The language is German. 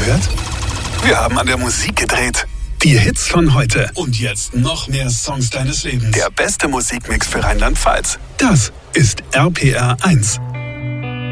gehört? Wir haben an der Musik gedreht. Die Hits von heute. Und jetzt noch mehr Songs deines Lebens. Der beste Musikmix für Rheinland-Pfalz. Das ist RPR 1.